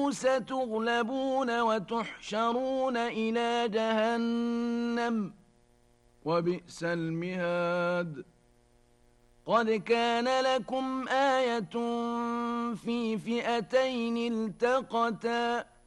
ستغلبون وتحشرون إلى جهنم وبئس المهاد قد كان لكم آية في فئتين التقتا